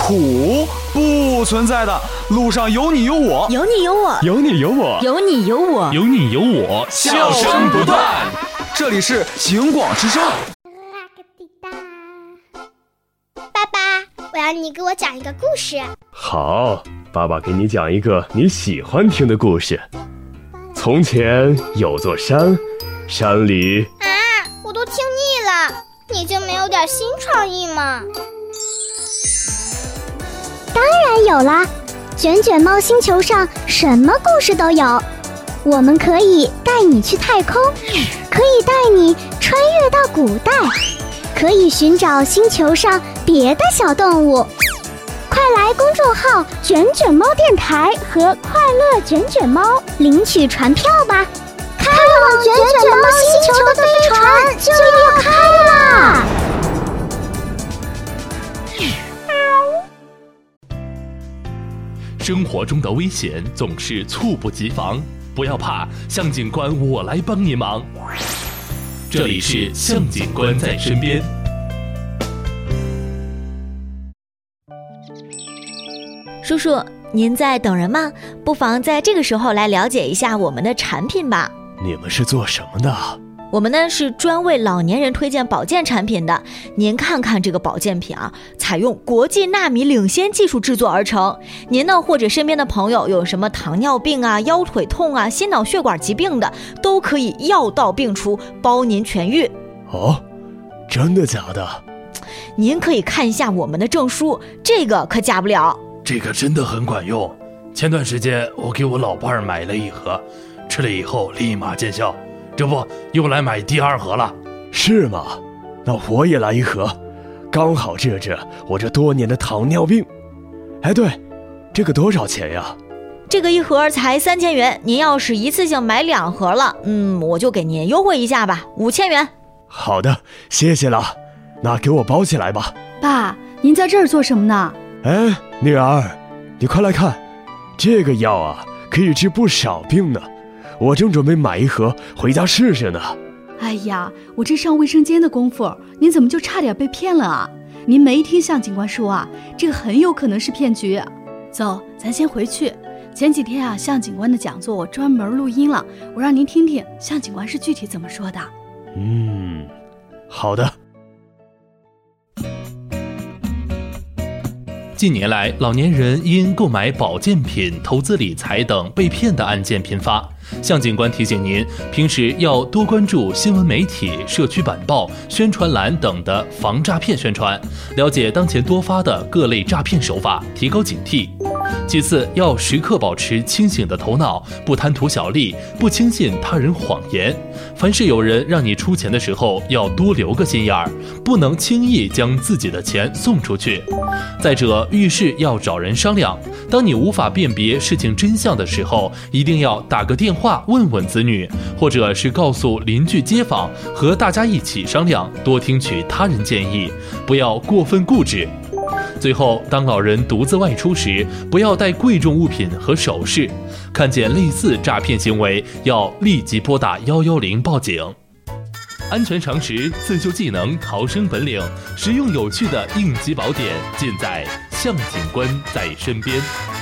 苦，不存在的。路上有你有我， 有你有我， 有你有我， 有你有我， 有你有我， 笑声不断。这里是警广之声。 爸爸，我要你给我讲一个故事。 好，爸爸给你讲一个你喜欢听的故事。从前有座山，山里…… 我都听腻了，你就没有点新创意吗？ 当然有啦，卷卷猫星球上什么故事都有。我们可以带你去太空，可以带你穿越到古代，可以寻找星球上别的小动物。快来公众号卷卷猫电台和快乐卷卷猫领取船票吧，开往卷卷猫星球的飞船就要开啦！ 生活中的危险总是猝不及防，不要怕，向警官我来帮你忙。这里是向警官在身边。 叔叔，您在等人吗？不妨在这个时候来了解一下我们的产品吧。 你们是做什么的？ 我们呢是专为老年人推荐保健产品的。您看看这个保健品啊，采用国际纳米领先技术制作而成。您呢或者身边的朋友有什么糖尿病啊、腰腿痛啊、心脑血管疾病的，都可以药到病除，包您痊愈。 哦，真的假的？ 您可以看一下我们的证书，这个可假不了。 这个真的很管用，前段时间我给我老伴儿买了一盒，吃了以后立马见效，这不又来买第二盒了。 是吗？那我也来一盒，刚好治治我这多年的糖尿病。哎，对，这个多少钱呀？ 这个一盒才3000元，您要是一次性买2盒了，我就给您优惠一下吧，5000元。 好的，谢谢了，那给我包起来吧。 爸，您在这儿做什么呢？ 哎，女儿，你快来看，这个药啊可以治不少病呢，我正准备买一盒回家试试呢。 哎呀，我这上卫生间的功夫，您怎么就差点被骗了啊？您没听向警官说啊，这个很有可能是骗局。走，咱先回去。前几天啊，向警官的讲座我专门录音了，我让您听听向警官是具体怎么说的。 好的。 近年来，老年人因购买保健品、投资理财等被骗的案件频发。向警官提醒您，平时要多关注新闻媒体、社区板报、宣传栏等的防诈骗宣传，了解当前多发的各类诈骗手法，提高警惕。其次，要时刻保持清醒的头脑，不贪图小利，不轻信他人谎言。凡是有人让你出钱的时候，要多留个心眼儿，不能轻易将自己的钱送出去。再者，遇事要找人商量。当你无法辨别事情真相的时候，一定要打个电话问问子女，或者是告诉邻居街坊，和大家一起商量，多听取他人建议，不要过分固执。最后，当老人独自外出时，不要带贵重物品和首饰。看见类似诈骗行为，要立即拨打110报警。安全常识、自救技能、逃生本领，实用有趣的应急宝典，尽在向警官在身边。